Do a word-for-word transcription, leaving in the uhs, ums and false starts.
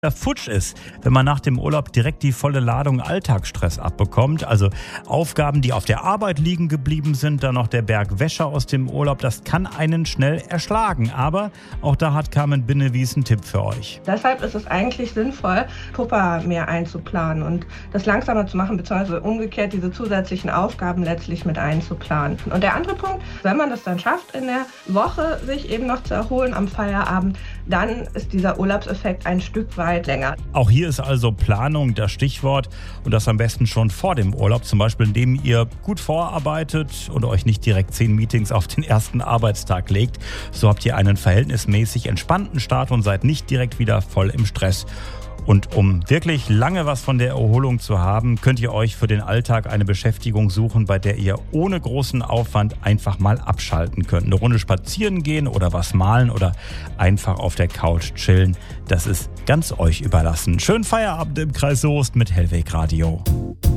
futsch ist, wenn man nach dem Urlaub direkt die volle Ladung Alltagsstress abbekommt. Also Aufgaben, die auf der Arbeit liegen geblieben sind, dann noch der Berg Wäsche aus dem Urlaub, das kann einen schnell erschlagen. Aber auch da hat Carmen Binnewies einen Tipp für euch. Deshalb ist es eigentlich sinnvoll, Puffer mehr einzuplanen und das langsamer zu machen, beziehungsweise umgekehrt diese zusätzlichen Aufgaben letztlich mit einzuplanen. Und der andere Punkt, wenn man das dann schafft, in der Woche sich eben noch zu erholen am Feierabend, dann ist dieser Urlaubseffekt ein Stück weit länger. Auch hier ist also Planung das Stichwort und das am besten schon vor dem Urlaub, zum Beispiel indem ihr gut vorarbeitet und euch nicht direkt zehn Meetings auf den ersten Arbeitstag legt. So habt ihr einen verhältnismäßig entspannten Start und seid nicht direkt wieder voll im Stress. Und um wirklich lange was von der Erholung zu haben, könnt ihr euch für den Alltag eine Beschäftigung suchen, bei der ihr ohne großen Aufwand einfach mal abschalten könnt. Eine Runde spazieren gehen oder was malen oder einfach auf der Couch chillen. Das ist ganz euch überlassen. Schönen Feierabend im Kreis Soest mit Hellweg Radio.